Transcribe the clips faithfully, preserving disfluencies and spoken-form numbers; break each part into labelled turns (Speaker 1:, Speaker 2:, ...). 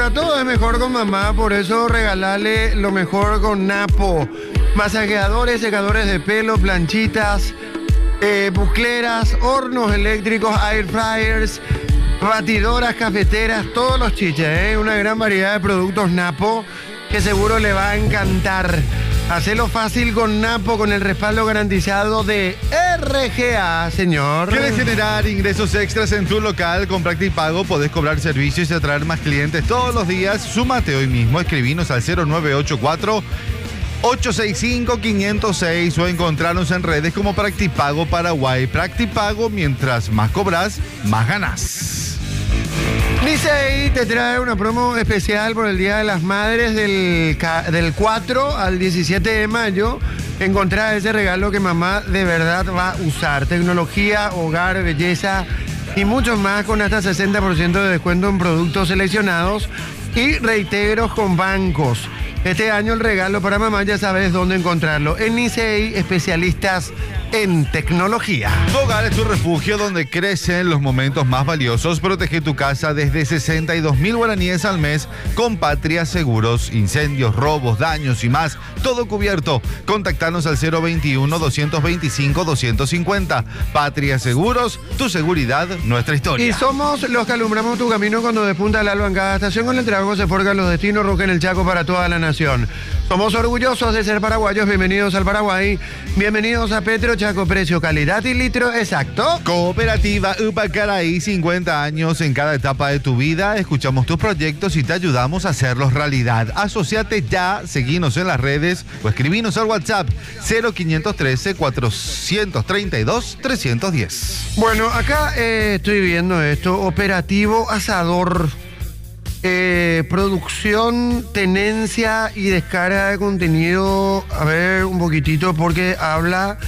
Speaker 1: Para todo es mejor con mamá, por eso regalarle lo mejor con Napo. Masajeadores, secadores de pelo, planchitas, eh, bucleras, hornos eléctricos, air fryers, batidoras, cafeteras, todos los chiches, ¿eh? Una gran variedad de productos Napo que seguro le va a encantar. Hacelo fácil con Napo, con el respaldo garantizado de R G A, señor.
Speaker 2: ¿Quieres generar ingresos extras en tu local? Con Practipago podés cobrar servicios y atraer más clientes todos los días. Súmate hoy mismo, escribinos al cero nueve ocho cuatro, ocho seis cinco, cinco cero seis o encontrarnos en redes como Practipago Paraguay. Practipago, mientras más cobras, más ganás.
Speaker 1: Licey te trae una promo especial por el Día de las Madres del, del cuatro al diecisiete de mayo. Encontrar ese regalo que mamá de verdad va a usar. Tecnología, hogar, belleza y mucho más con hasta sesenta por ciento de descuento en productos seleccionados y reintegros con bancos. Este año el regalo para mamá ya sabes dónde encontrarlo. En Licey, especialistas en tecnología.
Speaker 2: Tu hogar es tu refugio donde crecen los momentos más valiosos. Protege tu casa desde sesenta y dos mil guaraníes al mes con Patria Seguros. Incendios, robos, daños y más. Todo cubierto. Contactanos al cero veintiuno, doscientos veinticinco, doscientos cincuenta. Patria Seguros, tu seguridad, nuestra historia.
Speaker 1: Y somos los que alumbramos tu camino cuando despunta el alba en cada estación. Con el trabajo se forjan los destinos, Roque en el Chaco para toda la nación. Somos orgullosos de ser paraguayos. Bienvenidos al Paraguay. Bienvenidos a Petro Chaco. Precio, calidad y litro exacto.
Speaker 2: Cooperativa Upacaraí, cincuenta años en cada etapa de tu vida. Escuchamos tus proyectos y te ayudamos a hacerlos realidad. Asociate ya, seguinos en las redes o escribinos al WhatsApp cero quinientos trece, cuatrocientos treinta y dos, trescientos diez.
Speaker 1: Bueno, acá eh, estoy viendo esto. Operativo Asador. Eh, producción, tenencia y descarga de contenido. A ver un poquitito porque habla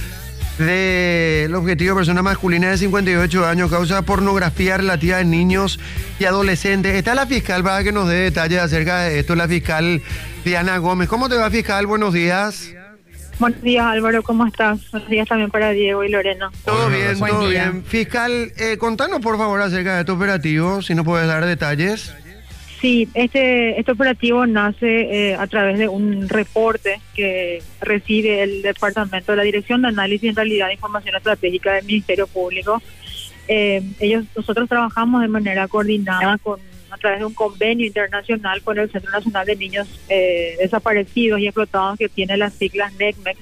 Speaker 1: del objetivo de persona masculina de cincuenta y ocho años, causa pornografía relativa de niños y adolescentes. Está la fiscal para que nos dé detalles acerca de esto, la fiscal Diana Gómez. ¿Cómo te va, fiscal? Buenos días.
Speaker 3: Buenos días, Álvaro, ¿cómo estás? Buenos días también para Diego y Lorena.
Speaker 1: Todo bien,
Speaker 3: Buen
Speaker 1: todo
Speaker 3: día.
Speaker 1: bien. Fiscal, eh, contanos por favor acerca de este operativo, si nos puedes dar detalles.
Speaker 3: Sí, este, este operativo nace eh, a través de un reporte que recibe el Departamento de la Dirección de Análisis en Realidad de Información Estratégica del Ministerio Público. Eh, ellos, nosotros trabajamos de manera coordinada con a través de un convenio internacional con el Centro Nacional de Niños eh, Desaparecidos y Explotados, que tiene las siglas NECMEC.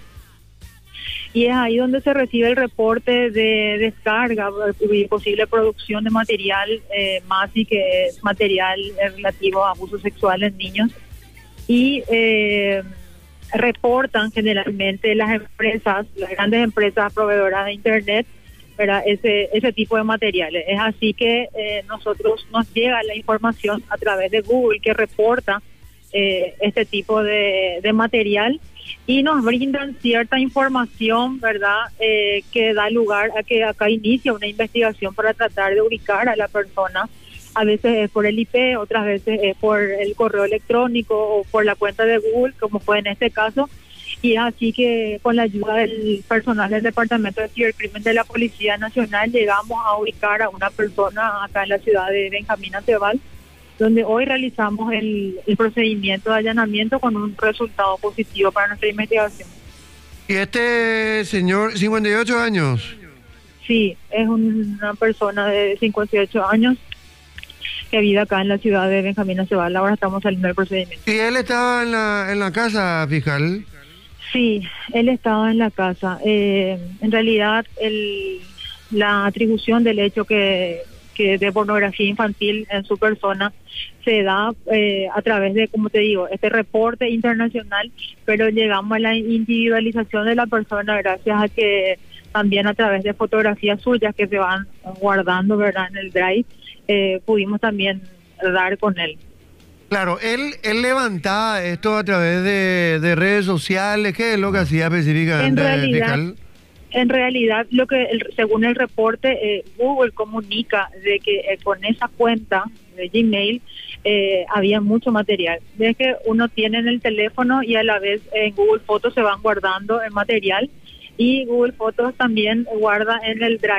Speaker 3: Y es ahí donde se recibe el reporte de descarga y posible producción de material eh, más y que es material eh, relativo a abuso sexual en niños. Y eh, reportan generalmente las empresas, las grandes empresas proveedoras de Internet, ¿verdad? Ese, ese tipo de materiales. Es así que eh, nosotros nos llega la información a través de Google que reporta eh, este tipo de, de material y nos brindan cierta información, ¿verdad? Eh, que da lugar a que acá inicia una investigación para tratar de ubicar a la persona. A veces es por el I P, otras veces es por el correo electrónico o por la cuenta de Google, como fue en este caso. Y es así que con la ayuda del personal del Departamento de Cibercrimen de la Policía Nacional llegamos a ubicar a una persona acá en la ciudad de Benjamín Antebal, donde hoy realizamos el, el procedimiento de allanamiento con un resultado positivo para nuestra investigación.
Speaker 1: ¿Y este señor, cincuenta y ocho años?
Speaker 3: Sí, es una persona de cincuenta y ocho años que vive acá en la ciudad de Benjamín Antebal. Ahora estamos saliendo del procedimiento.
Speaker 1: ¿Y él estaba en la, en la casa, fiscal?
Speaker 3: Sí, él estaba en la casa. Eh, en realidad, el, la atribución del hecho que, que de pornografía infantil en su persona se da eh, a través de, como te digo, este reporte internacional, pero llegamos a la individualización de la persona gracias a que también a través de fotografías suyas que se van guardando, ¿verdad?, en el Drive, eh, pudimos también dar con él.
Speaker 1: Claro, él él levantaba esto a través de, de redes sociales. ¿Qué es lo que hacía específicamente?
Speaker 3: En realidad,
Speaker 1: fiscal?
Speaker 3: en realidad lo que el, según el reporte, eh, Google comunica de que eh, con esa cuenta de Gmail eh, había mucho material. Es que uno tiene en el teléfono y a la vez en Google Fotos se van guardando el material y Google Fotos también guarda en el Drive.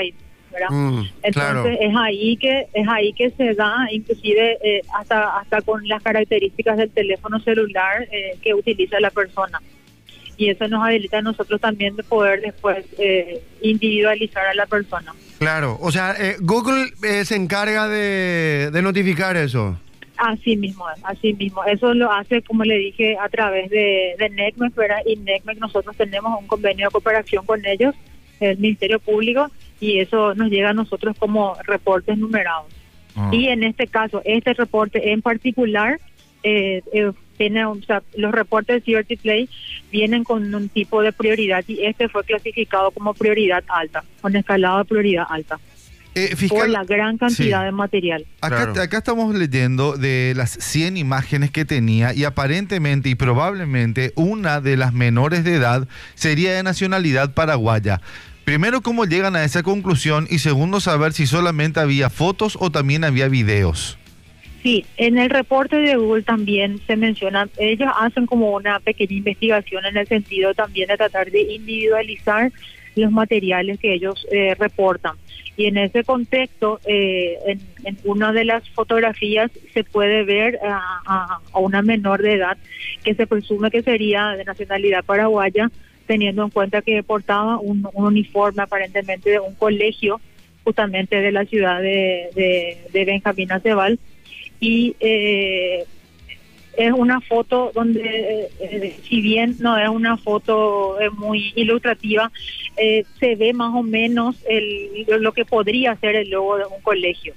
Speaker 3: ¿verdad?
Speaker 1: Mm,
Speaker 3: Entonces
Speaker 1: claro.
Speaker 3: es ahí que es ahí que se da, inclusive eh, hasta hasta con las características del teléfono celular eh, que utiliza la persona. Y eso nos habilita a nosotros también de poder después eh, individualizar a la persona.
Speaker 1: Claro, o sea, eh, Google eh, se encarga de, de notificar eso.
Speaker 3: Así mismo, así mismo. Eso lo hace, como le dije, a través de, de NECMEC, ¿verdad? Y NECMEC, nosotros tenemos un convenio de cooperación con ellos, el Ministerio Público, y eso nos llega a nosotros como reportes numerados.
Speaker 2: Ah.
Speaker 3: Y en este caso, este reporte en particular, eh, eh, tiene, o sea, los reportes de Cyber Play vienen con un tipo de prioridad y este fue clasificado como prioridad alta, con escalado de prioridad alta.
Speaker 2: Eh, fiscal,
Speaker 3: por la gran cantidad
Speaker 2: sí.
Speaker 3: de material.
Speaker 2: Acá,
Speaker 1: Claro.
Speaker 2: acá estamos leyendo de las cien imágenes que tenía y aparentemente y probablemente una de las menores de edad sería de nacionalidad paraguaya. Primero, ¿cómo llegan a esa conclusión? Y segundo, saber si solamente había fotos o también había videos.
Speaker 3: Sí, en el reporte de Google también se menciona, ellos hacen como una pequeña investigación en el sentido también de tratar de individualizar los materiales que ellos eh, reportan. Y en ese contexto, eh, en, en una de las fotografías se puede ver a, a, a una menor de edad que se presume que sería de nacionalidad paraguaya, teniendo en cuenta que portaba un, un uniforme aparentemente de un colegio, justamente de la ciudad de, de, de Benjamín Acebal. Y eh, es una foto donde, eh, si bien no es una foto eh, muy ilustrativa, eh, se ve más o menos el, lo que podría ser el logo de un colegio.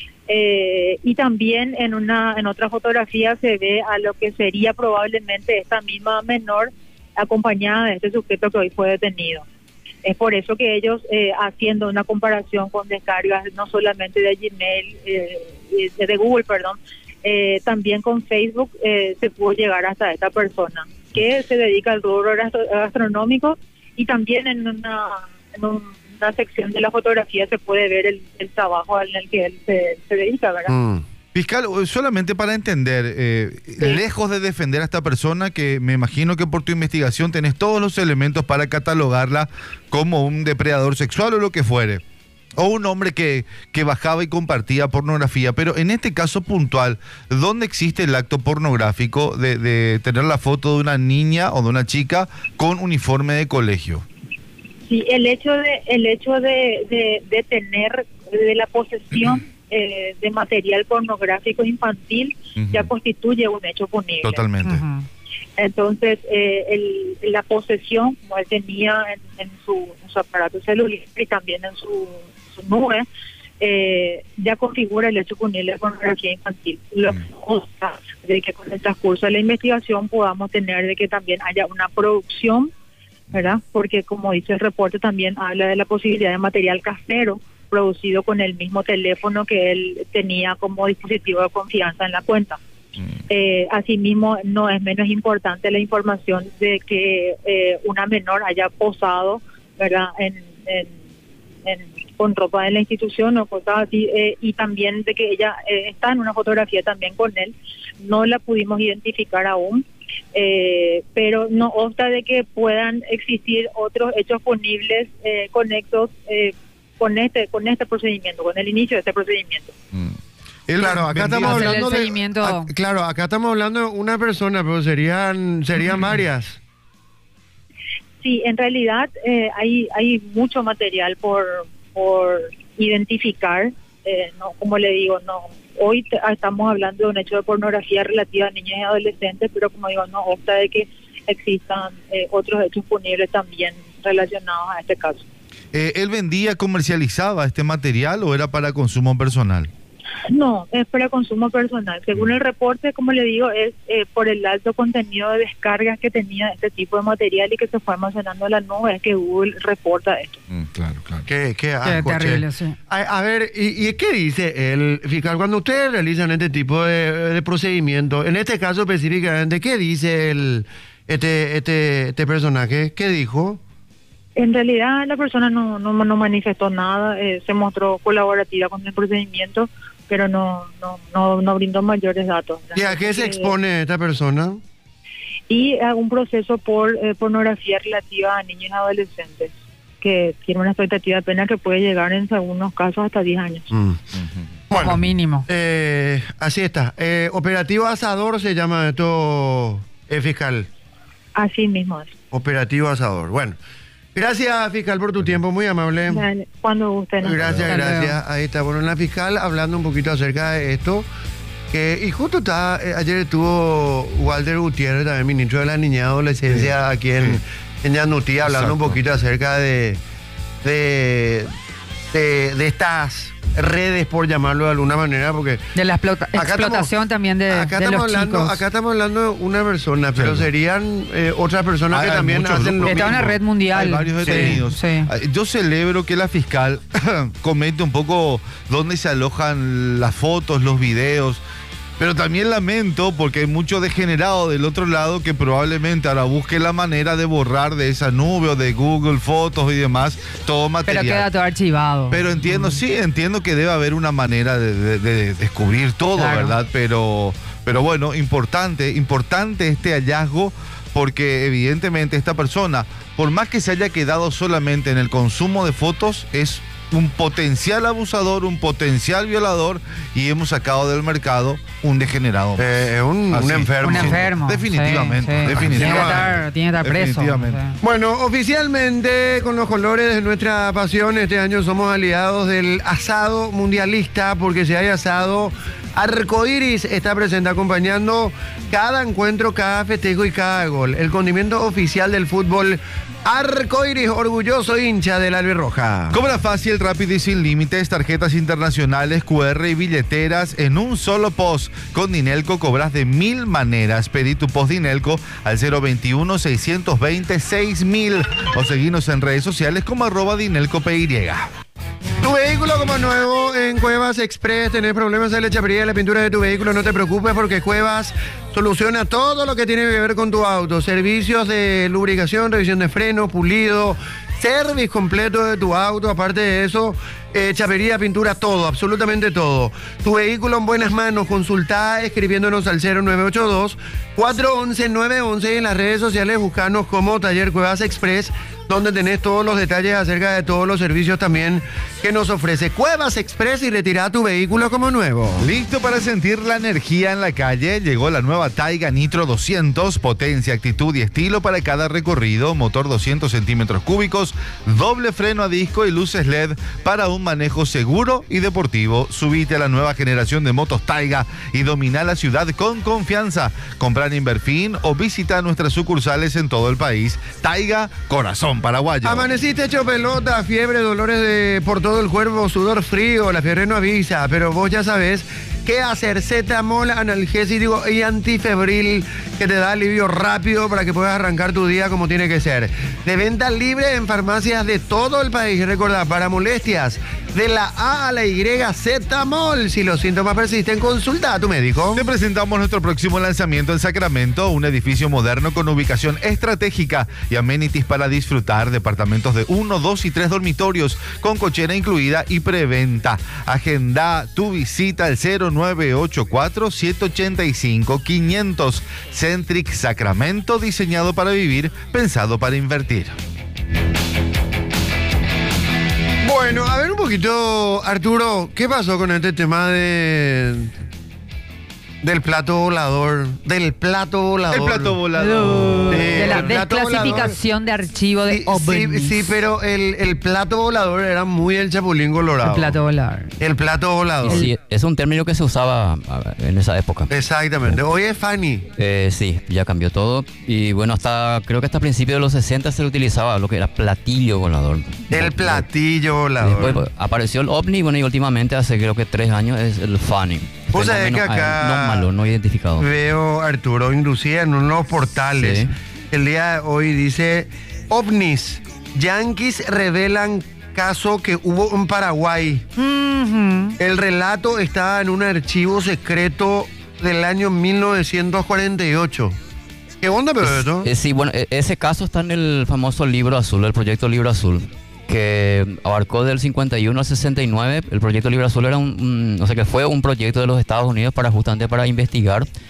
Speaker 3: Eh, y también en una en otra fotografía se ve a lo que sería probablemente esta misma menor acompañada de este sujeto que hoy fue detenido. Es por eso que ellos, eh, haciendo una comparación con descargas no solamente de Gmail, eh, de Google, perdón, eh, también con Facebook, eh, se pudo llegar hasta esta persona que se dedica al rubro gastronómico, y también en una, en una sección de la fotografía se puede ver el, el trabajo en el que él se, se dedica, ¿verdad?
Speaker 1: Mm.
Speaker 2: Fiscal, solamente para entender, eh,
Speaker 3: Sí.
Speaker 2: lejos de defender a esta persona, que me imagino que por tu investigación tenés todos los elementos para catalogarla como un depredador sexual o lo que fuere, o un hombre que, que bajaba y compartía pornografía, pero en este caso puntual, ¿dónde existe el acto pornográfico de, de tener la foto de una niña o de una chica con uniforme de colegio?
Speaker 3: Sí, el hecho de el hecho de, de, de tener de la posesión eh, de material pornográfico infantil
Speaker 2: Ujú.
Speaker 3: ya constituye un hecho punible.
Speaker 2: Totalmente.
Speaker 4: Ajá.
Speaker 3: Entonces, eh, el, la posesión, como él tenía en, en, su, en su aparato celular y también en su, su nube, eh, ya configura el hecho punible de pornografía infantil. Lo que consta de que con el transcurso de la investigación podamos tener de que también haya una producción, ¿verdad? Porque como dice el reporte, también habla de la posibilidad de material casero producido con el mismo teléfono que él tenía como dispositivo de confianza en la cuenta. Eh, asimismo, no es menos importante la información de que eh, una menor haya posado, ¿verdad?, en, en, en, con ropa de la institución o cosas así, eh, y también de que ella eh, está en una fotografía también con él. No la pudimos identificar aún, eh, pero no obsta de que puedan existir otros hechos punibles eh, conexos eh, con este con este procedimiento, con el inicio de este procedimiento.
Speaker 2: Mm. Él
Speaker 1: Claro, acá
Speaker 2: vendía-
Speaker 1: estamos
Speaker 4: Hacer el
Speaker 1: hablando de...
Speaker 4: seguimiento.
Speaker 1: a- claro, acá estamos hablando de una persona, pero serían serían varias.
Speaker 3: Sí, en realidad eh, hay hay mucho material por por identificar. Eh, no, como le digo, no. Hoy te- estamos hablando de un hecho de pornografía relativa a niños y adolescentes, pero como digo, no obsta de que existan eh, otros hechos punibles también relacionados a este caso.
Speaker 2: Eh, ¿Él vendía, comercializaba este material o era para consumo personal?
Speaker 3: No, es para consumo personal. Según el reporte, como le digo, es eh, por el alto contenido de descargas que tenía este tipo de material y que se fue almacenando en la nube, es que Google reporta esto.
Speaker 2: Mm, claro, claro.
Speaker 1: Qué, qué
Speaker 4: Qué
Speaker 1: asco,
Speaker 4: terrible,
Speaker 1: che.
Speaker 4: sí.
Speaker 1: A, a ver, ¿y, ¿y qué dice el fiscal cuando ustedes realizan este tipo de, de procedimiento? En este caso específicamente, ¿qué dice el este este este personaje? ¿Qué dijo?
Speaker 3: En realidad la persona no, no, no manifestó nada, eh, se mostró colaborativa con el procedimiento, pero no no no, no brindó mayores datos.
Speaker 1: ¿Y a qué se
Speaker 3: Eh,
Speaker 1: expone esta persona?
Speaker 3: Y a un proceso por eh, pornografía relativa a niños y adolescentes. que tiene una expectativa de pena que puede llegar en algunos casos hasta diez años.
Speaker 1: Mm. Bueno,
Speaker 4: Como mínimo.
Speaker 1: eh, así está. Eh, operativo Asador se llama esto, eh, fiscal.
Speaker 3: Así mismo es.
Speaker 1: Operativo Asador. Bueno, gracias, fiscal, por tu tiempo, muy amable.
Speaker 3: Dale, cuando guste. ¿no?
Speaker 1: Gracias,
Speaker 4: Hasta luego.
Speaker 1: gracias. Ahí está. Bueno, la fiscal hablando un poquito acerca de esto. Que, y justo está, eh, ayer estuvo Walter Gutiérrez, también ministro de la Niñez y Adolescencia,
Speaker 2: Sí,
Speaker 1: aquí en,
Speaker 2: sí.
Speaker 1: en Yanutí, hablando
Speaker 2: Exacto.
Speaker 1: un poquito acerca de, de, de, de estas redes, por llamarlo de alguna manera, porque
Speaker 4: De la explota-
Speaker 1: Acá
Speaker 4: explotación
Speaker 1: estamos-
Speaker 4: también de,
Speaker 1: acá,
Speaker 4: de
Speaker 1: estamos
Speaker 4: los
Speaker 1: hablando,
Speaker 4: chicos.
Speaker 1: acá estamos hablando de una persona, pero
Speaker 2: Sí.
Speaker 1: serían eh, otras personas
Speaker 2: Hay-
Speaker 1: que
Speaker 2: hay
Speaker 1: también
Speaker 2: muchos
Speaker 1: hacen lo
Speaker 2: grupos.
Speaker 4: Está
Speaker 1: mismo.
Speaker 4: una red mundial.
Speaker 2: Hay varios
Speaker 4: Sí,
Speaker 2: detenidos.
Speaker 4: sí.
Speaker 2: Yo celebro que la fiscal comente un poco dónde se alojan las fotos, los videos. Pero también lamento porque hay mucho degenerado del otro lado que probablemente ahora busque la manera de borrar de esa nube o de Google Fotos y demás todo
Speaker 4: Pero
Speaker 2: material.
Speaker 4: queda todo archivado.
Speaker 2: Pero entiendo, sí, entiendo que debe haber una manera de, de- de descubrir todo,
Speaker 4: Claro.
Speaker 2: ¿verdad? Pero, pero bueno, importante, importante este hallazgo porque evidentemente esta persona, por más que se haya quedado solamente en el consumo de fotos, es un potencial abusador, un potencial violador y hemos sacado del mercado un degenerado.
Speaker 1: Eh, es un,
Speaker 2: Así.
Speaker 1: un enfermo.
Speaker 4: Un enfermo.
Speaker 2: Definitivamente,
Speaker 4: sí, sí.
Speaker 2: definitivamente.
Speaker 4: Tiene que estar, tiene que estar preso.
Speaker 2: Definitivamente.
Speaker 4: Sí.
Speaker 1: Bueno, oficialmente con los colores de nuestra pasión, este año somos aliados del asado mundialista, porque si hay asado, Arcoiris está presente acompañando cada encuentro, cada festejo y cada gol. El condimento oficial del fútbol, Arcoiris, orgulloso hincha del albirroja.
Speaker 2: Cobra fácil, rápido y sin límites, tarjetas internacionales, Q R y billeteras en un solo post. Con Dinelco cobras de mil maneras. Pedí tu post Dinelco al cero veintiuno, seiscientos veinte, seis mil o seguinos en redes sociales como arroba Dinelco P Y.
Speaker 1: Tu vehículo como nuevo en Cuevas Express. ¿Tenés problemas de la chapería de la pintura de tu vehículo? No te preocupes porque Cuevas soluciona todo lo que tiene que ver con tu auto. Servicios de lubricación, revisión de freno, pulido, service completo de tu auto. Aparte de eso, eh, chapería, pintura, todo, absolutamente todo. Tu vehículo en buenas manos. Consultá escribiéndonos al cero nueve ocho dos, cuatro once, nueve once y en las redes sociales buscanos como Taller Cuevas Express, donde tenés todos los detalles acerca de todos los servicios también que nos ofrece Cuevas Express y retirá tu vehículo como nuevo.
Speaker 2: ¿Listo para sentir la energía en la calle? Llegó la nueva Taiga Nitro doscientos, potencia, actitud y estilo para cada recorrido, motor doscientos centímetros cúbicos, doble freno a disco y luces L E D para un manejo seguro y deportivo. Subite a la nueva generación de motos Taiga y domina la ciudad con confianza. Compra en Inverfin o visita nuestras sucursales en todo el país. Taiga, corazón paraguayo.
Speaker 1: Amaneciste hecho pelota, fiebre, dolores de, por todo el cuerpo, sudor frío, la fiebre no avisa, pero vos ya sabés qué hacer. Cetamol, analgésico y antifebril que te da alivio rápido para que puedas arrancar tu día como tiene que ser. De venta libre en farmacias de todo el país. Recordá, para molestias de la A a la Y, Cetamol. Si los síntomas persisten, consulta a tu médico.
Speaker 2: Te presentamos nuestro próximo lanzamiento en Sacramento, un edificio moderno con ubicación estratégica y amenities para disfrutar, departamentos de uno, dos y tres dormitorios con cochera incluida y preventa. Agenda tu visita al cero nueve ocho cuatro, siete ocho cinco, quinientos. Centric Sacramento, diseñado para vivir, pensado para invertir.
Speaker 1: Bueno, a ver un poquito, Arturo, ¿qué pasó con este tema de del plato volador? Del plato volador.
Speaker 2: El plato volador.
Speaker 4: De la
Speaker 1: el plato
Speaker 4: desclasificación de archivo de
Speaker 1: Sí,
Speaker 4: ovnis.
Speaker 1: sí, sí, pero el, el plato volador era muy el Chapulín Colorado.
Speaker 4: El plato volar.
Speaker 1: El plato volador.
Speaker 5: Sí, es un término que se usaba ah, en esa época.
Speaker 1: Exactamente. Hoy es funny.
Speaker 5: Eh, sí, ya cambió todo. Y bueno, hasta creo que hasta principios de los sesenta se le utilizaba lo que era platillo volador.
Speaker 1: El platillo volador.
Speaker 5: Después pues, apareció el ovni, bueno, y últimamente hace creo que tres años es el funny.
Speaker 1: Vos sabés
Speaker 5: Fenómeno,
Speaker 1: que acá-
Speaker 5: ah, no malo, no identificado.
Speaker 1: Veo, Arturo, inclusive en unos portales.
Speaker 5: Sí.
Speaker 1: El día de hoy dice, ovnis, yanquis revelan caso que hubo en Paraguay.
Speaker 4: Ujú.
Speaker 1: El relato está en un archivo secreto del año mil novecientos cuarenta y ocho. ¿Qué onda, pero esto?
Speaker 5: Eh, sí, bueno, e- ese caso está en el famoso Libro Azul, el proyecto Libro Azul, que abarcó del cincuenta y uno al sesenta y nueve. El proyecto Libro Azul era un, un- o sea que fue un proyecto de los Estados Unidos para justamente para investigar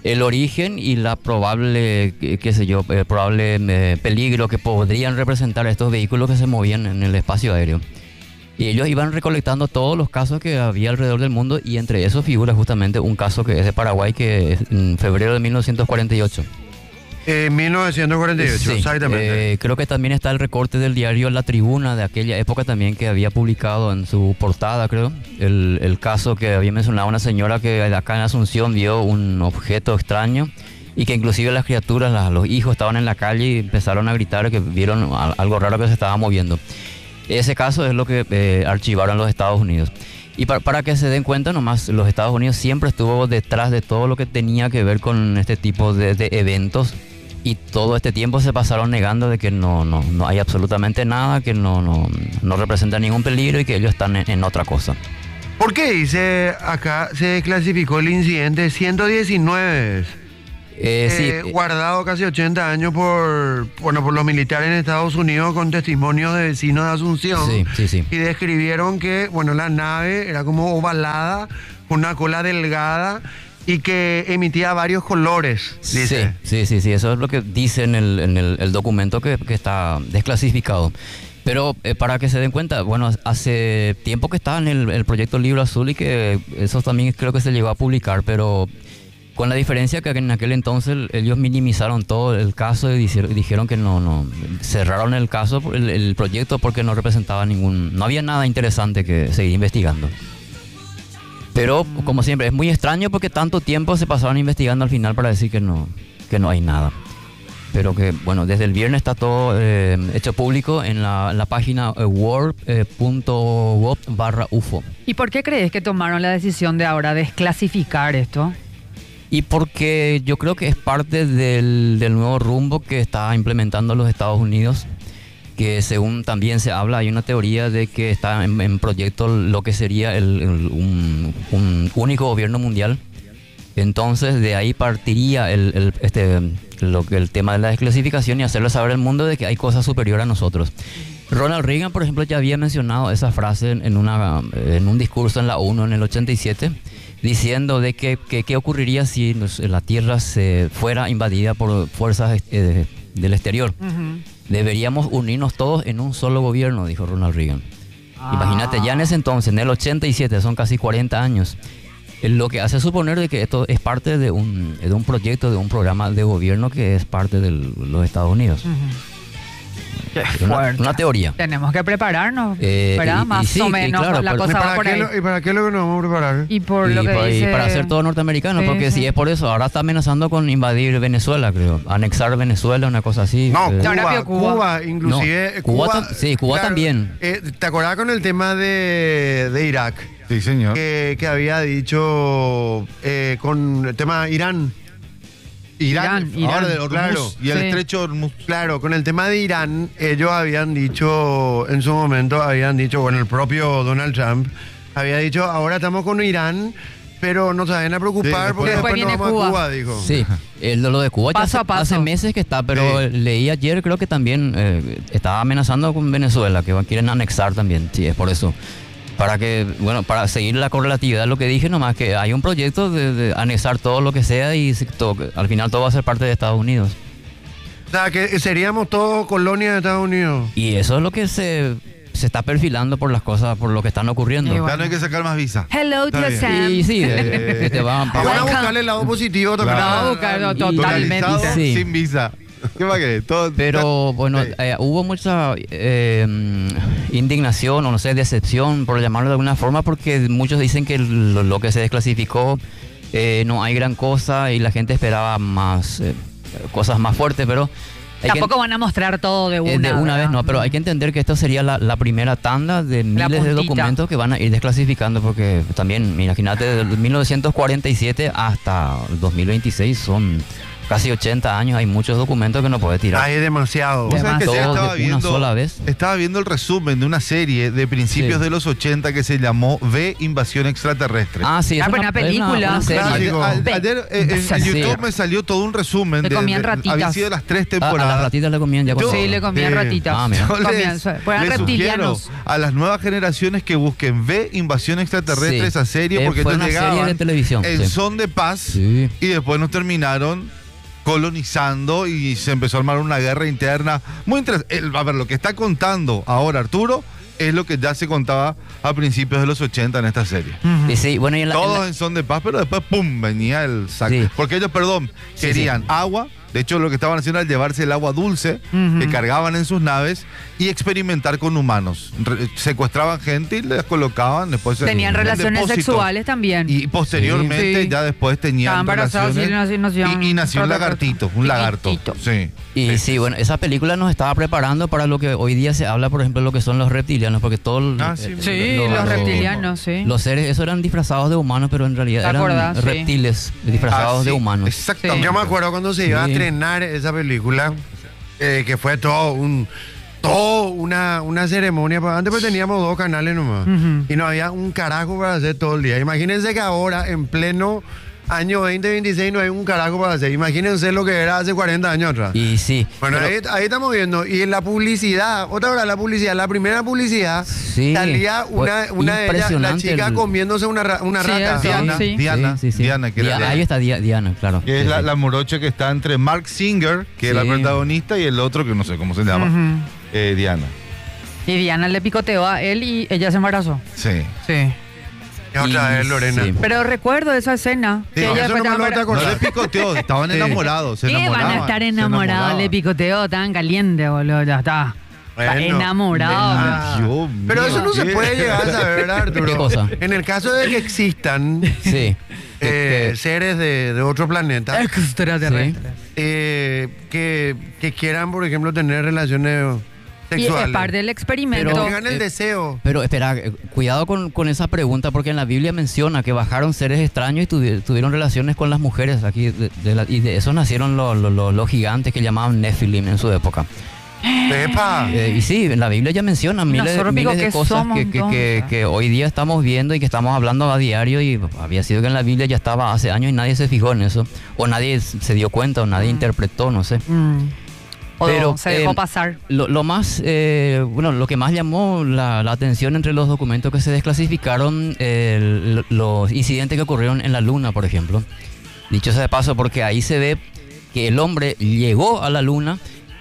Speaker 5: el origen y la probable, qué, qué sé yo, el probable eh, peligro que podrían representar estos vehículos que se movían en el espacio aéreo. Y ellos iban recolectando todos los casos que había alrededor del mundo y entre esos figura justamente un caso que es de Paraguay que es en febrero de mil novecientos cuarenta y ocho.
Speaker 1: En mil novecientos cuarenta y ocho,
Speaker 5: Sí,
Speaker 1: exactamente.
Speaker 5: eh, creo que también está el recorte del diario La Tribuna de aquella época también que había publicado en su portada, creo, el, el caso que había mencionado una señora que acá en Asunción vio un objeto extraño y que inclusive las criaturas, las- los hijos estaban en la calle y empezaron a gritar que vieron al- algo raro que se estaba moviendo. Ese caso es lo que eh, archivaron los Estados Unidos. Y para, para que se den cuenta nomás, los Estados Unidos siempre estuvo detrás de todo lo que tenía que ver con este tipo de, de eventos y todo este tiempo se pasaron negando de que no, no, no hay absolutamente nada, que no, no, no representa ningún peligro y que ellos están en, en otra cosa.
Speaker 1: ¿Por qué dice acá se clasificó el incidente ciento diecinueve?
Speaker 5: Eh, sí,
Speaker 1: Eh,
Speaker 5: eh,
Speaker 1: guardado casi ochenta años por, bueno, por los militares en Estados Unidos con testimonios de vecinos de Asunción.
Speaker 5: Sí, sí, sí.
Speaker 1: Y describieron que, bueno, la nave era como ovalada, con una cola delgada y que emitía varios colores, dice.
Speaker 5: Sí, sí, sí, sí, eso es lo que dice en el, en el, el documento que, que está desclasificado. Pero eh, para que se den cuenta, bueno, hace tiempo que estaba en el, el proyecto Libro Azul y que eso también creo que se llegó a publicar, pero con la diferencia que en aquel entonces ellos minimizaron todo el caso y dici- dijeron que no, no, cerraron el caso, el, el proyecto porque no representaba ningún, no había nada interesante que seguir investigando. Pero como siempre, es muy extraño porque tanto tiempo se pasaron investigando al final para decir que no, que no hay nada. Pero que, bueno, desde el viernes está todo eh, hecho público en la, en la página eh, world punto gov barra U F O.
Speaker 4: ¿Y por qué crees que tomaron la decisión de ahora desclasificar esto?
Speaker 5: Y porque yo creo que es parte del, del nuevo rumbo que está implementando los Estados Unidos, que según también se habla, hay una teoría de que está en, en proyecto lo que sería el, el- un, un único gobierno mundial. Entonces de ahí partiría el, el- este, lo que el tema de la desclasificación y hacerle saber al mundo de que hay cosas superiores a nosotros. Ronald Reagan, por ejemplo, ya había mencionado esa frase en, en una, en un discurso en la ONU en el ochenta y siete, diciendo de que, que qué ocurriría si nos- la Tierra se fuera invadida por fuerzas eh, del exterior. Deberíamos unirnos todos en un solo gobierno, dijo Ronald Reagan. Imagínate, ya en ese entonces, en el ochenta y siete, son casi cuarenta años, eh, lo que hace suponer de que esto es parte de un, de un proyecto, de un programa de gobierno que es parte de los Estados Unidos.
Speaker 4: Qué
Speaker 5: Una,
Speaker 4: fuerte.
Speaker 5: una teoría.
Speaker 4: Tenemos que prepararnos,
Speaker 5: Eh,
Speaker 4: ¿verdad?
Speaker 5: y- y
Speaker 4: Más
Speaker 5: sí,
Speaker 4: o
Speaker 5: y
Speaker 4: menos
Speaker 5: claro,
Speaker 4: la
Speaker 5: pero-
Speaker 1: ¿Y
Speaker 4: cosa va
Speaker 1: para,
Speaker 4: por
Speaker 1: qué
Speaker 4: ahí.
Speaker 1: lo, ¿Y para qué lo que nos vamos a preparar?
Speaker 4: Y por
Speaker 5: Y,
Speaker 4: lo que
Speaker 5: pa- y
Speaker 4: dice...
Speaker 5: para hacer todo norteamericano,
Speaker 4: Sí,
Speaker 5: porque
Speaker 4: sí.
Speaker 5: si es por eso, ahora está amenazando con invadir Venezuela, creo. Anexar Venezuela, una cosa así.
Speaker 1: No,
Speaker 5: Eh,
Speaker 4: Ahora
Speaker 1: Cuba,
Speaker 4: vio
Speaker 1: Cuba,
Speaker 4: Cuba.
Speaker 1: inclusive.
Speaker 5: No, Cuba tam- sí, Cuba también.
Speaker 1: eh, ¿Te acordás con el tema de, de Irak?
Speaker 2: Sí, señor.
Speaker 1: Que, que había dicho eh, con el tema Irán.
Speaker 2: Irán,
Speaker 4: Irán,
Speaker 2: ahora
Speaker 4: Irán.
Speaker 2: de Hormuz
Speaker 1: Claro,
Speaker 2: y el
Speaker 4: sí.
Speaker 2: estrecho de Hormuz.
Speaker 1: Claro, con el tema de Irán, ellos habían dicho, en su momento habían dicho, bueno, el propio Donald Trump había dicho, ahora estamos con Irán, pero no se vayan a preocupar
Speaker 2: Sí,
Speaker 1: porque
Speaker 2: después-
Speaker 1: después,
Speaker 4: Después
Speaker 1: nos vamos
Speaker 4: viene
Speaker 1: a
Speaker 4: Cuba.
Speaker 1: Cuba, dijo.
Speaker 5: Sí, el, lo de Cuba ya
Speaker 4: Paso
Speaker 5: hace,
Speaker 4: a paso.
Speaker 5: hace meses que está, pero
Speaker 1: Sí.
Speaker 5: leí ayer, creo que también eh, estaba amenazando con Venezuela, que quieren anexar también. Sí, es por eso. Para que, bueno, para seguir la correlatividad, lo que dije nomás, que hay un proyecto de, de anexar todo lo que sea y si to- al final todo va a ser parte de Estados Unidos.
Speaker 1: O sea, que seríamos todos colonias de Estados Unidos.
Speaker 5: Y eso es lo que se, se está perfilando por las cosas, por lo que están ocurriendo.
Speaker 4: Y
Speaker 2: Ya
Speaker 4: bueno.
Speaker 2: no hay que sacar más visa.
Speaker 4: Hello,
Speaker 2: Está
Speaker 4: tío
Speaker 2: bien.
Speaker 4: Sam.
Speaker 5: Y sí, eh, que te van
Speaker 1: Vamos a
Speaker 4: Welcome.
Speaker 1: buscarle el lado positivo también.
Speaker 2: Claro.
Speaker 1: a-
Speaker 4: Vamos a buscarlo
Speaker 1: al-
Speaker 4: totalmente.
Speaker 2: Localizado
Speaker 5: Sí.
Speaker 2: sin visa. ¿Qué va a querer? Todo-
Speaker 5: Pero bueno,
Speaker 2: Sí.
Speaker 5: eh, hubo mucha eh, indignación o no sé, decepción, por llamarlo de alguna forma, porque muchos dicen que lo, lo que se desclasificó eh, no hay gran cosa y la gente esperaba más eh, cosas más fuertes, pero hay que-
Speaker 4: Tampoco van a mostrar todo de una.
Speaker 5: eh, de una vez
Speaker 4: ¿verdad?
Speaker 5: no, pero hay que entender que esto sería la, la primera tanda de
Speaker 4: La
Speaker 5: miles de
Speaker 4: puntita.
Speaker 5: documentos que van a ir desclasificando, porque también, imagínate, desde mil novecientos cuarenta y siete hasta el dos mil veintiséis son casi ochenta años, hay muchos documentos que no puede tirar.
Speaker 1: Hay demasiado.
Speaker 2: Vos sabés que
Speaker 5: Todos
Speaker 2: sí, estaba
Speaker 5: de una
Speaker 2: viendo,
Speaker 5: sola vez.
Speaker 2: estaba viendo el resumen de una serie de principios
Speaker 5: Sí.
Speaker 2: de los ochenta que se llamó V, Invasión Extraterrestre.
Speaker 5: Ah, sí,
Speaker 4: Ah,
Speaker 5: es
Speaker 4: pero
Speaker 5: una,
Speaker 4: una
Speaker 5: es
Speaker 4: película.
Speaker 5: una serie.
Speaker 1: Clásico.
Speaker 2: Ayer, a- ayer, eh, en, en
Speaker 5: Sí.
Speaker 2: YouTube me salió todo un resumen
Speaker 4: Le
Speaker 2: de,
Speaker 4: comían
Speaker 2: de-
Speaker 4: ratitas.
Speaker 2: había sido las tres
Speaker 5: Ah, a
Speaker 2: temporadas.
Speaker 5: las ratitas le comían ya
Speaker 2: Yo-
Speaker 5: cuando...
Speaker 4: Sí, le comían
Speaker 1: Sí.
Speaker 4: ratitas.
Speaker 5: Ah, mira.
Speaker 2: Yo les,
Speaker 4: Comían, fueran
Speaker 2: les sugiero
Speaker 4: reptilianos.
Speaker 2: a las nuevas generaciones que busquen V, Invasión Extraterrestre,
Speaker 5: Sí.
Speaker 2: esa serie,
Speaker 5: Eh,
Speaker 2: porque
Speaker 5: fue
Speaker 2: ellos
Speaker 5: una serie
Speaker 2: llegaban
Speaker 5: de televisión,
Speaker 2: en
Speaker 5: sí.
Speaker 2: son de paz
Speaker 5: Sí.
Speaker 2: y después nos terminaron colonizando y se empezó a armar una guerra interna muy interesante. A ver, lo que está contando ahora Arturo es lo que ya se contaba a principios de los ochenta en esta serie.
Speaker 5: Y sí, bueno, y en la, en
Speaker 2: Todos
Speaker 5: la-
Speaker 2: en son de paz, pero después, ¡pum!, venía el saco.
Speaker 5: Sí.
Speaker 2: Porque ellos, perdón,
Speaker 5: Sí,
Speaker 2: querían
Speaker 5: sí.
Speaker 2: agua. De hecho, lo que estaban haciendo era llevarse el agua dulce
Speaker 4: Ujú.
Speaker 2: que cargaban en sus naves y experimentar con humanos. Re- secuestraban gente y les colocaban después en-
Speaker 4: Tenían
Speaker 2: en
Speaker 4: relaciones
Speaker 2: depósitos.
Speaker 4: sexuales también.
Speaker 2: Y posteriormente,
Speaker 4: Sí.
Speaker 2: ya después tenían
Speaker 4: Estaban embarazados
Speaker 2: relaciones.
Speaker 4: y nació- nació
Speaker 2: y, y nació un
Speaker 4: un
Speaker 2: lagartito, un lagarto.
Speaker 4: chiquitito.
Speaker 2: Sí.
Speaker 5: Y sí, bueno, esa película nos estaba preparando para lo que hoy día se habla, por ejemplo, lo que son los reptilianos, porque todos
Speaker 2: Ah, sí.
Speaker 4: Sí, los reptilianos, sí.
Speaker 5: Los seres, esos eran disfrazados de humanos, pero en realidad
Speaker 4: ¿Te
Speaker 5: eran
Speaker 4: acordás? Sí.
Speaker 5: reptiles disfrazados
Speaker 2: Ah,
Speaker 5: de
Speaker 2: sí,
Speaker 5: humanos.
Speaker 2: Exactamente.
Speaker 1: Yo me acuerdo cuando se iba a
Speaker 5: Sí.
Speaker 1: estrenar esa película, eh, que fue todo un todo una, una ceremonia. Pues antes pues teníamos dos canales nomás.
Speaker 4: Ujú.
Speaker 1: Y no había un carajo para hacer todo el día. Imagínense que ahora, en pleno año veinte veintiséis, no hay un carajo para hacer. Imagínense lo que era hace cuarenta años atrás.
Speaker 5: Y sí.
Speaker 1: Bueno,
Speaker 5: pero-
Speaker 1: ahí, ahí estamos viendo. Y en la publicidad, otra hora la publicidad, la primera publicidad,
Speaker 5: Sí,
Speaker 1: salía una,
Speaker 5: fue
Speaker 1: una de ellas, la
Speaker 5: impresionante
Speaker 1: chica
Speaker 5: el-
Speaker 1: comiéndose una, ra- una
Speaker 4: Sí,
Speaker 1: rata.
Speaker 4: eso,
Speaker 2: Diana,
Speaker 4: sí.
Speaker 2: Diana,
Speaker 5: Sí, sí, sí.
Speaker 2: Diana, que era
Speaker 5: Dia-
Speaker 2: la-
Speaker 5: ahí está Dia- Diana, claro.
Speaker 2: que es
Speaker 5: Sí,
Speaker 2: la,
Speaker 5: sí.
Speaker 2: la morocha que está entre Mark Singer, que es la
Speaker 5: Sí.
Speaker 2: protagonista, y el otro que no sé cómo se llama,
Speaker 4: Ujú.
Speaker 2: eh, Diana.
Speaker 4: Y Diana le picoteó a él y ella se embarazó.
Speaker 2: Sí.
Speaker 4: Sí.
Speaker 1: Y otra
Speaker 5: Y-
Speaker 1: vez, Lorena.
Speaker 5: sí.
Speaker 4: Pero recuerdo esa escena.
Speaker 1: Sí,
Speaker 4: que ella
Speaker 1: eso
Speaker 4: después
Speaker 1: no me lo
Speaker 4: estaba
Speaker 1: te
Speaker 4: embara-
Speaker 2: No le
Speaker 1: acordás.
Speaker 2: picoteó, estaban
Speaker 1: Sí.
Speaker 2: enamorados, se
Speaker 4: ¿Qué van
Speaker 2: enamoraban.
Speaker 4: a estar
Speaker 2: se
Speaker 4: enamorados?
Speaker 2: enamoraban.
Speaker 4: Le picoteo tan caliente, boludo. Ya está. Está
Speaker 1: Bueno,
Speaker 4: enamorado.
Speaker 1: ah,
Speaker 2: Dios
Speaker 1: Pero
Speaker 2: mío,
Speaker 1: eso no se
Speaker 2: ¿qué?
Speaker 1: puede llegar a saber, ¿verdad, Arturo?
Speaker 5: ¿Qué cosa?
Speaker 1: En el caso de que existan
Speaker 5: Sí.
Speaker 1: eh,
Speaker 5: Que-
Speaker 1: seres de, de otro planeta
Speaker 4: Extraterrestre.
Speaker 1: eh, que, que quieran, por ejemplo, tener relaciones
Speaker 4: Y
Speaker 1: sexuales.
Speaker 4: es parte del experimento.
Speaker 5: Pero-
Speaker 1: Tengan el
Speaker 5: eh,
Speaker 1: deseo.
Speaker 5: Pero espera, eh, cuidado con, con esa pregunta, porque en la Biblia menciona que bajaron seres extraños y tuvi- tuvieron relaciones con las mujeres aquí, de- de la- y de eso nacieron los, los- los- los gigantes que llamaban Nephilim en su época.
Speaker 1: Pepa.
Speaker 5: Eh, y sí, en la Biblia ya menciona miles, de-
Speaker 4: Nosotros,
Speaker 5: miles
Speaker 4: digo,
Speaker 5: de
Speaker 4: ¿qué
Speaker 5: cosas
Speaker 4: somos,
Speaker 5: que, que- que-
Speaker 4: entonces?
Speaker 5: que hoy día estamos viendo y que estamos hablando a diario, y había sido que en la Biblia ya estaba hace años y nadie se fijó en eso, o nadie se dio cuenta, o nadie interpretó, no sé.
Speaker 4: Mm. O
Speaker 5: Pero,
Speaker 4: se dejó
Speaker 5: eh,
Speaker 4: pasar.
Speaker 5: Lo, lo más, eh, bueno, lo que más llamó la, la atención entre los documentos que se desclasificaron, eh, l- los incidentes que ocurrieron en la Luna, por ejemplo. Dicho sea de paso, porque ahí se ve que el hombre llegó a la Luna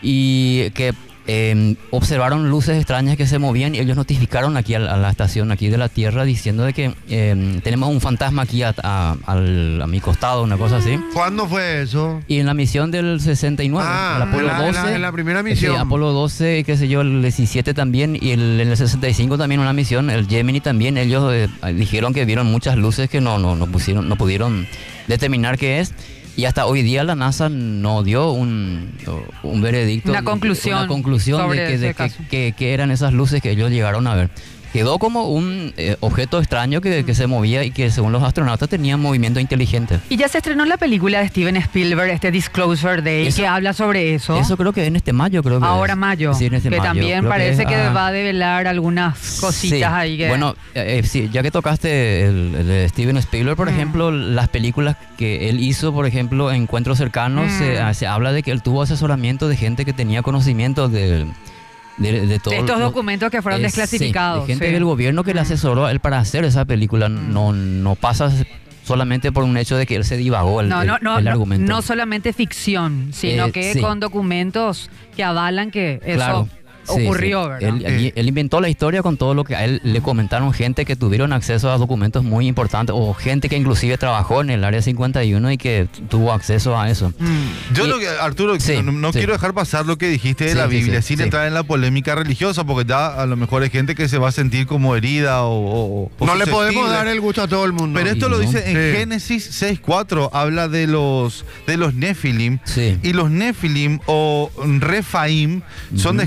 Speaker 5: y que eh, observaron luces extrañas que se movían y ellos notificaron aquí a la, a la estación aquí de la Tierra diciendo de que eh, tenemos un fantasma aquí a, a- al- a mi costado, una cosa así.
Speaker 1: ¿Cuándo fue eso?
Speaker 5: Y en la misión del sesenta y nueve,
Speaker 1: Ah,
Speaker 5: el Apolo
Speaker 1: en la- en la-
Speaker 5: doce.
Speaker 1: en la primera
Speaker 5: Sí,
Speaker 1: misión.
Speaker 5: Apolo doce, qué sé yo, el diecisiete también, y el, en el sesenta y cinco también una misión, el Gemini también, ellos eh, dijeron que vieron muchas luces que no, no, no, pusieron, no pudieron determinar qué es. Y hasta hoy día la NASA no dio un, un veredicto.
Speaker 4: Una conclusión
Speaker 5: Una conclusión
Speaker 4: sobre
Speaker 5: de, que,
Speaker 4: ese
Speaker 5: de que,
Speaker 4: caso.
Speaker 5: que- que eran esas luces que ellos llegaron a ver. Quedó como un eh, objeto extraño que, que se movía y que según los astronautas tenía movimiento inteligente.
Speaker 4: Y ya se estrenó la película de Steven Spielberg, este Disclosure Day,
Speaker 5: Eso-
Speaker 4: que habla sobre eso.
Speaker 5: Eso creo que en este mayo, creo que
Speaker 4: Ahora
Speaker 5: es.
Speaker 4: mayo.
Speaker 5: Sí, en este
Speaker 4: que
Speaker 5: mayo.
Speaker 4: también
Speaker 5: Creo
Speaker 4: parece
Speaker 5: es,
Speaker 4: que,
Speaker 5: ah,
Speaker 4: va a develar algunas cositas
Speaker 5: sí.
Speaker 4: ahí que.
Speaker 5: Bueno, eh, eh, sí, ya que tocaste el, el de Steven Spielberg, por
Speaker 4: Mm.
Speaker 5: ejemplo, las películas que él hizo, por ejemplo, Encuentros Cercanos,
Speaker 4: Mm.
Speaker 5: se, ah, se habla de que él tuvo asesoramiento de gente que tenía conocimiento de, de, de todo.
Speaker 4: de estos
Speaker 5: lo-
Speaker 4: documentos que fueron
Speaker 5: eh,
Speaker 4: desclasificados.
Speaker 5: sí, de gente
Speaker 4: sí.
Speaker 5: del gobierno que le
Speaker 4: Mm.
Speaker 5: asesoró a él para hacer esa película. No, no pasa solamente por un hecho de que él se divagó el,
Speaker 4: No, no,
Speaker 5: el-
Speaker 4: no,
Speaker 5: el
Speaker 4: no,
Speaker 5: argumento.
Speaker 4: no solamente ficción, sino
Speaker 5: Eh,
Speaker 4: que
Speaker 5: sí.
Speaker 4: con documentos que avalan que eso
Speaker 5: Claro. Sí,
Speaker 4: ocurrió,
Speaker 5: sí.
Speaker 4: ¿verdad?
Speaker 5: Él, él- él inventó la historia con todo lo que a él le comentaron gente que tuvieron acceso a documentos muy importantes o gente que inclusive trabajó en el área cincuenta y uno y que tuvo acceso a eso.
Speaker 4: Mm.
Speaker 2: Yo
Speaker 5: Y-
Speaker 2: lo que, Arturo,
Speaker 5: Sí,
Speaker 2: no, no
Speaker 5: sí.
Speaker 2: quiero dejar pasar lo que dijiste de
Speaker 5: Sí,
Speaker 2: la
Speaker 5: sí,
Speaker 2: Biblia,
Speaker 5: sí,
Speaker 2: sin
Speaker 5: sí.
Speaker 2: entrar en la polémica religiosa, porque ya a lo mejor hay gente que se va a sentir como herida o, o- o
Speaker 1: No le podemos
Speaker 2: susceptible.
Speaker 1: dar el gusto a todo el mundo.
Speaker 2: Pero esto
Speaker 5: Y
Speaker 2: lo
Speaker 5: no.
Speaker 2: dice en
Speaker 1: Sí.
Speaker 2: Génesis seis cuatro, habla de los de los Nephilim.
Speaker 5: Sí.
Speaker 2: Y los Nephilim o Refaim son descritos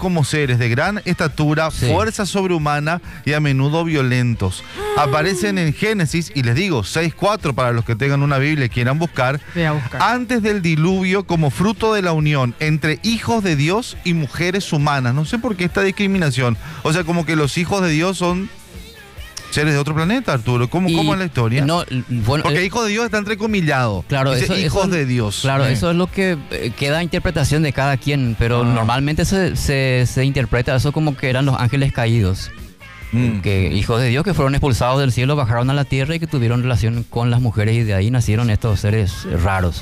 Speaker 2: como seres de gran estatura,
Speaker 5: Sí.
Speaker 2: fuerza sobrehumana y a menudo violentos. Aparecen en Génesis, y les digo, seis cuatro para los que tengan una Biblia y quieran buscar,
Speaker 4: Voy a buscar.
Speaker 2: antes del diluvio como fruto de la unión entre hijos de Dios y mujeres humanas. No sé por qué esta discriminación. O sea, como que los hijos de Dios son seres de otro planeta, Arturo. ¿Cómo,
Speaker 5: Y-
Speaker 2: cómo es la historia?
Speaker 5: No, l- bueno,
Speaker 2: Porque
Speaker 5: eh,
Speaker 2: hijo de Dios está entrecomillado.
Speaker 5: Claro,
Speaker 2: Dice,
Speaker 5: eso-
Speaker 2: hijos
Speaker 5: eso-
Speaker 2: de Dios.
Speaker 5: Claro,
Speaker 2: Eh.
Speaker 5: eso es lo que eh, queda a interpretación de cada quien, pero
Speaker 2: Ah.
Speaker 5: normalmente se, se, se interpreta eso como que eran los ángeles caídos,
Speaker 2: Mm.
Speaker 5: que hijos de Dios que fueron expulsados del cielo, bajaron a la tierra y que tuvieron relación con las mujeres y de ahí nacieron estos seres eh, raros.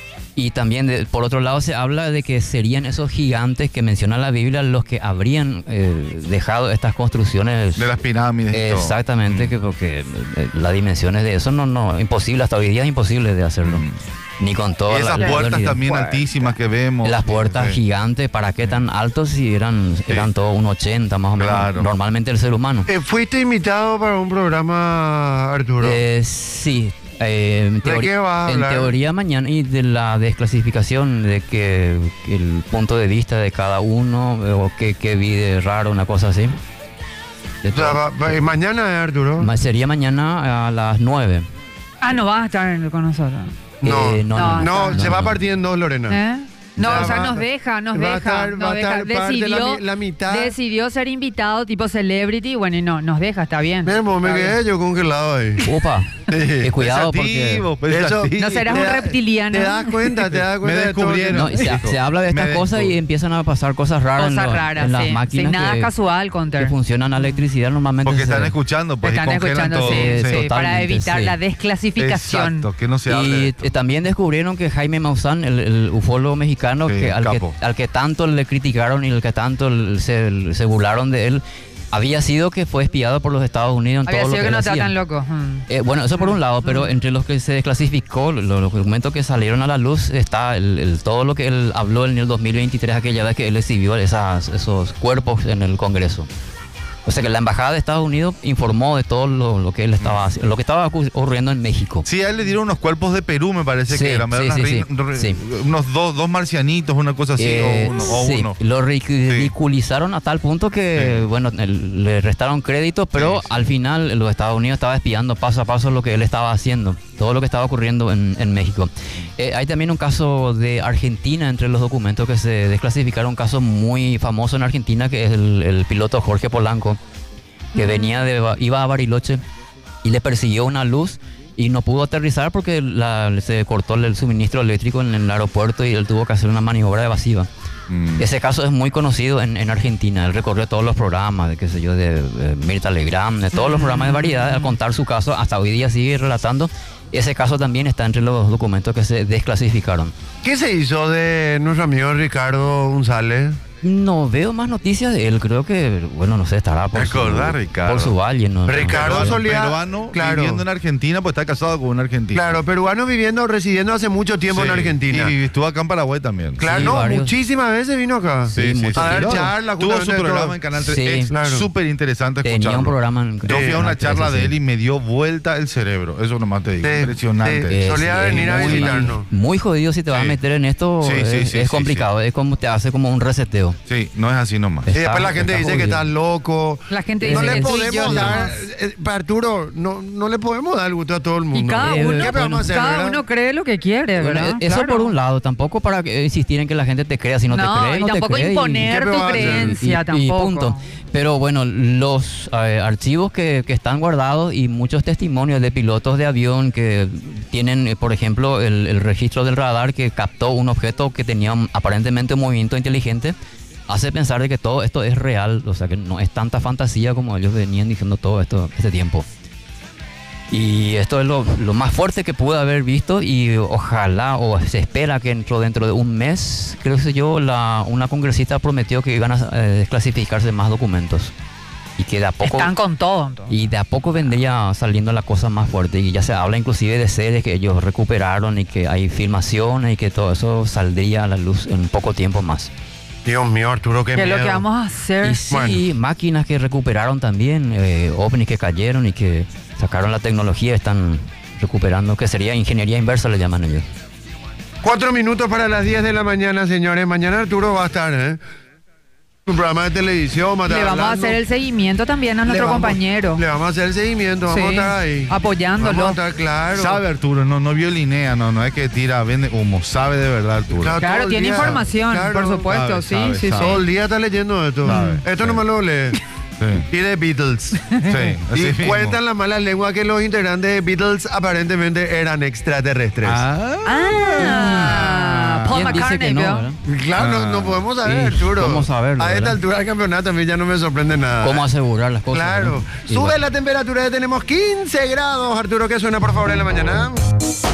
Speaker 5: Y también, de- por otro lado, se habla de que serían esos gigantes que menciona la Biblia los que habrían eh, dejado estas construcciones.
Speaker 2: De las pirámides. y todo.
Speaker 5: Exactamente,
Speaker 2: Mm.
Speaker 5: que porque eh, las dimensiones de eso no, no, imposible, hasta hoy día es imposible de hacerlo.
Speaker 2: Mm.
Speaker 5: Ni con
Speaker 2: Y
Speaker 5: todas
Speaker 2: esas
Speaker 5: las
Speaker 2: puertas también altísimas que vemos.
Speaker 5: las puertas
Speaker 2: Sí.
Speaker 5: gigantes, ¿para qué tan altos si eran, eran todos un ochenta más o menos?
Speaker 2: Claro.
Speaker 5: Normalmente el ser humano.
Speaker 1: Eh, ¿Fuiste invitado para un programa, Arturo?
Speaker 5: Eh, sí. eh, en,
Speaker 1: ¿De
Speaker 5: teori-
Speaker 1: qué vas a
Speaker 5: en
Speaker 1: hablar?
Speaker 5: teoría mañana y de la desclasificación de que, que el punto de vista de cada uno eh, o que, que vi de raro, una cosa así. De
Speaker 1: O sea,
Speaker 5: todo.
Speaker 1: va- va- mañana, eh, Arturo.
Speaker 5: Ma- Sería mañana a las nueve.
Speaker 4: Ah, no vas a estar en- con nosotros.
Speaker 1: No,
Speaker 5: Eh, no, no,
Speaker 1: No,
Speaker 5: no,
Speaker 1: se
Speaker 5: no,
Speaker 1: va
Speaker 5: no.
Speaker 1: partiendo, Lorena.
Speaker 4: ¿Eh? No,
Speaker 1: Ya
Speaker 4: o sea,
Speaker 1: va-
Speaker 4: nos deja, nos
Speaker 1: va a
Speaker 4: deja.
Speaker 1: estar-
Speaker 4: nos
Speaker 1: va a
Speaker 4: deja.
Speaker 1: estar parte de la
Speaker 4: Decidió,
Speaker 1: mi- la mitad.
Speaker 4: decidió ser invitado tipo celebrity, bueno, y no, nos deja, está bien.
Speaker 1: Memo, me
Speaker 4: Está
Speaker 1: quedé
Speaker 4: bien.
Speaker 1: yo congelado ahí.
Speaker 5: Upa, eh, cuidado porque...
Speaker 2: Pensativo,
Speaker 1: Eso-
Speaker 2: pensativo.
Speaker 4: No serás un
Speaker 1: Te da-
Speaker 4: reptiliano.
Speaker 1: Te das cuenta, te das cuenta. de todo.
Speaker 2: descubrieron.
Speaker 5: No, y se, se habla de
Speaker 2: Me
Speaker 5: estas cosas y
Speaker 2: descubrí.
Speaker 5: empiezan a pasar cosas raras en,
Speaker 4: Cosas
Speaker 5: los-
Speaker 4: raras,
Speaker 5: en las
Speaker 4: sí. Sí,
Speaker 5: máquinas
Speaker 4: nada
Speaker 5: que,
Speaker 4: casual,
Speaker 5: que
Speaker 4: Counter.
Speaker 5: funcionan a electricidad normalmente.
Speaker 2: Porque
Speaker 5: se-
Speaker 2: están escuchando,
Speaker 4: Te
Speaker 2: pues, y
Speaker 4: están
Speaker 2: congelan
Speaker 4: escuchando,
Speaker 2: todo.
Speaker 4: sí,
Speaker 5: Sí,
Speaker 4: sí, para
Speaker 5: totalmente,
Speaker 4: evitar
Speaker 5: sí.
Speaker 4: la desclasificación.
Speaker 2: Exacto, que no se hable de
Speaker 5: Y
Speaker 2: esto.
Speaker 5: eh, también descubrieron que Jaime Maussan, el, el ufólogo mexicano,
Speaker 2: Sí,
Speaker 5: que al, que
Speaker 2: capo.
Speaker 5: al que tanto le criticaron y el que tanto l- se, se burlaron de él, había sido que fue espiado por los Estados Unidos en
Speaker 4: Había
Speaker 5: todo lo
Speaker 4: sido
Speaker 5: que,
Speaker 4: que
Speaker 5: él
Speaker 4: no
Speaker 5: hacía.
Speaker 4: está tan loco. Mm.
Speaker 5: Eh, bueno, eso por un lado, pero entre los que se desclasificó, lo- los documentos que salieron a la luz, está el, el- todo lo que él habló en el dos mil veintitrés, aquella vez que él exhibió esas, esos cuerpos en el Congreso. O sea que la embajada de Estados Unidos informó de todo lo, lo que él estaba haci- lo que estaba ocu- ocurriendo en México.
Speaker 2: Sí, a él le dieron unos cuerpos de Perú, me parece
Speaker 5: Sí,
Speaker 2: que eran. ¿verdad?
Speaker 5: sí,
Speaker 2: Unas
Speaker 5: sí,
Speaker 2: ri- re-
Speaker 5: sí.
Speaker 2: Unos dos, dos marcianitos, una cosa así,
Speaker 5: Eh,
Speaker 2: o uno. O
Speaker 5: sí,
Speaker 2: uno.
Speaker 5: lo ridiculizaron a tal punto que,
Speaker 2: Sí.
Speaker 5: bueno, el- le restaron crédito, pero
Speaker 2: Sí, sí.
Speaker 5: al final los Estados Unidos estaba espiando paso a paso lo que él estaba haciendo, todo lo que estaba ocurriendo en, en México. Eh, hay también un caso de Argentina entre los documentos que se desclasificaron, un caso muy famoso en Argentina, que es el, el piloto Jorge Polanco, que venía de, Ba- iba a Bariloche y le persiguió una luz y no pudo aterrizar porque la- se cortó el suministro eléctrico en el aeropuerto y él tuvo que hacer una maniobra evasiva.
Speaker 2: Mm.
Speaker 5: Ese caso es muy conocido en, en Argentina. Él recorrió todos los programas, de qué sé yo, de, de Mirta Legrand, de todos los programas de variedad. Al contar su caso, hasta hoy día sigue relatando. Ese caso también está entre los documentos que se desclasificaron.
Speaker 1: ¿Qué se hizo de nuestro amigo Ricardo González?
Speaker 5: No veo más noticias de él. Creo que, bueno, no sé, estará por, su,
Speaker 2: Recordar, Ricardo.
Speaker 5: por su valle. ¿no?
Speaker 1: Ricardo
Speaker 2: Peruano,
Speaker 1: solía-
Speaker 2: peruano
Speaker 1: claro.
Speaker 2: viviendo en Argentina, pues está casado con un argentino.
Speaker 1: Claro, peruano viviendo, residiendo hace mucho tiempo
Speaker 2: Sí,
Speaker 1: en Argentina.
Speaker 2: Y estuvo acá en Paraguay también.
Speaker 1: Claro,
Speaker 5: Sí,
Speaker 1: no,
Speaker 5: varios.
Speaker 1: muchísimas veces vino acá.
Speaker 5: Sí, mucho
Speaker 1: A dar
Speaker 5: tiempo.
Speaker 1: charlas,
Speaker 2: Tuvo su
Speaker 1: justamente de
Speaker 2: programa
Speaker 1: todo.
Speaker 2: en Canal tres.
Speaker 5: Sí,
Speaker 2: es
Speaker 1: claro.
Speaker 2: súper interesante
Speaker 5: Tenía
Speaker 2: escucharlo.
Speaker 5: un programa en-
Speaker 2: Yo fui a una
Speaker 5: Sí,
Speaker 2: charla
Speaker 5: sí,
Speaker 2: de
Speaker 5: sí.
Speaker 2: él y me dio vuelta el cerebro. Eso nomás te digo.
Speaker 1: Sí,
Speaker 2: Impresionante.
Speaker 1: sí.
Speaker 5: Eh,
Speaker 1: Solía
Speaker 5: es
Speaker 1: venir a
Speaker 5: muy-
Speaker 1: visitarnos.
Speaker 5: Muy jodido si te vas a
Speaker 2: Sí.
Speaker 5: meter en esto.
Speaker 2: Sí, sí,
Speaker 5: es,
Speaker 2: sí,
Speaker 5: es
Speaker 2: sí,
Speaker 5: complicado. Es como te hace como un reseteo.
Speaker 2: Sí, no es así nomás.
Speaker 1: Y
Speaker 5: Está-
Speaker 1: después la gente
Speaker 5: está
Speaker 1: dice que
Speaker 5: jodido.
Speaker 1: estás loco.
Speaker 4: La gente
Speaker 1: No
Speaker 4: dice
Speaker 1: le
Speaker 4: que tú y
Speaker 1: podemos
Speaker 4: yo
Speaker 1: dar,
Speaker 4: no.
Speaker 1: eh, para Arturo, no, no le podemos dar el gusto a todo el
Speaker 4: Y
Speaker 1: mundo.
Speaker 4: cada
Speaker 5: Eh,
Speaker 4: uno,
Speaker 1: ¿Qué vamos a hacer,
Speaker 4: cada
Speaker 1: verdad?
Speaker 4: uno cree lo que quiere,
Speaker 5: Bueno,
Speaker 4: ¿verdad?
Speaker 5: eso
Speaker 4: Claro.
Speaker 5: por un lado, tampoco para que- insistir en que la gente te crea, si no,
Speaker 4: No,
Speaker 5: te cree,
Speaker 4: y
Speaker 5: no te
Speaker 4: tampoco
Speaker 5: cree.
Speaker 4: imponer
Speaker 1: ¿qué
Speaker 4: tu
Speaker 1: me va a hacer?
Speaker 4: creencia,
Speaker 5: y,
Speaker 4: tampoco.
Speaker 5: y punto. Pero bueno, los eh, archivos que, que están guardados y muchos testimonios de pilotos de avión que tienen, eh, por ejemplo, el, el registro del radar que captó un objeto que tenía un- aparentemente un movimiento inteligente, hace pensar de que todo esto es real, o sea que no es tanta fantasía como ellos venían diciendo todo esto este tiempo. Y esto es lo, lo más fuerte que pude haber visto y ojalá, o se espera que dentro, dentro de un mes, creo que yo, la, una congresista prometió que iban a eh, desclasificarse más documentos. Y que de a poco...
Speaker 4: Están con todo. entonces.
Speaker 5: Y de a poco vendría saliendo la cosa más fuerte. Y ya se habla inclusive de series que ellos recuperaron y que hay filmaciones y que todo eso saldría a la luz en poco tiempo más.
Speaker 1: Dios mío, Arturo, qué
Speaker 4: ¿Qué es
Speaker 1: miedo.
Speaker 4: lo que vamos a hacer?
Speaker 5: Y sí,
Speaker 1: Bueno.
Speaker 5: máquinas que recuperaron también, eh, ovnis que cayeron y que sacaron la tecnología, están recuperando, que sería ingeniería inversa, le llaman ellos.
Speaker 1: Cuatro minutos para las diez de la mañana, señores. Mañana Arturo va a estar, ¿eh? un programa de televisión. Va a estar
Speaker 4: Le vamos
Speaker 1: hablando.
Speaker 4: a hacer el seguimiento también a
Speaker 1: Le
Speaker 4: nuestro
Speaker 1: vamos-
Speaker 4: compañero.
Speaker 1: Le vamos a hacer el seguimiento, vamos
Speaker 4: Sí,
Speaker 1: a estar ahí.
Speaker 4: apoyándolo.
Speaker 1: Vamos a estar, claro.
Speaker 2: Sabe Arturo, no, no violinea, no, no es que tira, vende humo, sabe de verdad Arturo.
Speaker 1: Claro.
Speaker 4: Claro,
Speaker 1: todo el
Speaker 4: tiene
Speaker 1: día.
Speaker 4: información,
Speaker 1: Claro.
Speaker 4: por supuesto,
Speaker 2: Sabe,
Speaker 4: sí,
Speaker 2: sabe,
Speaker 4: sí,
Speaker 2: sabe.
Speaker 1: Todo
Speaker 4: sí.
Speaker 1: el día está leyendo esto.
Speaker 2: Sabe,
Speaker 1: Esto
Speaker 2: sí.
Speaker 1: nomás lo lee.
Speaker 2: Sí,
Speaker 1: Y de Beatles.
Speaker 2: sí, así
Speaker 1: Y
Speaker 2: mismo.
Speaker 1: cuentan las malas lenguas que los integrantes de Beatles aparentemente eran extraterrestres.
Speaker 2: Ah,
Speaker 4: Ah, Paul
Speaker 5: ¿Quién dice
Speaker 4: McCartney,
Speaker 5: que no,
Speaker 4: ¿vio?
Speaker 5: verdad?
Speaker 1: Claro, no,
Speaker 2: Ah,
Speaker 1: no podemos saber,
Speaker 5: sí,
Speaker 1: Arturo.
Speaker 5: ¿cómo saberlo,
Speaker 1: A esta
Speaker 5: verdad?
Speaker 1: altura del campeonato a mí ya no me sorprende nada.
Speaker 5: ¿Cómo asegurar las cosas?
Speaker 1: Claro.
Speaker 5: ¿no? Y
Speaker 1: Sube
Speaker 5: bueno.
Speaker 1: la temperatura, ya tenemos quince grados. Arturo, ¿qué suena por favor en la mañana?